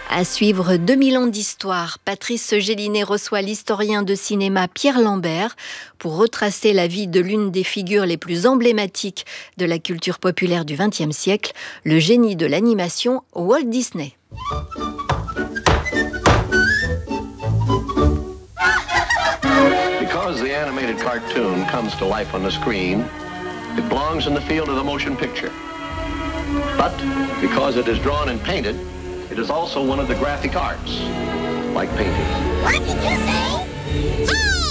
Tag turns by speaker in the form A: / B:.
A: À suivre 2000 ans d'histoire, Patrice Gélinet reçoit l'historien de cinéma Pierre Lambert pour retracer la vie de l'une des figures les plus emblématiques de la culture populaire du XXe siècle, le génie de l'animation Walt Disney.
B: Because the animated cartoon comes to life on the screen, it belongs in the field of the motion picture. But because it is drawn and painted, it is also one of the graphic arts, like painting.
C: What did you say? Hey!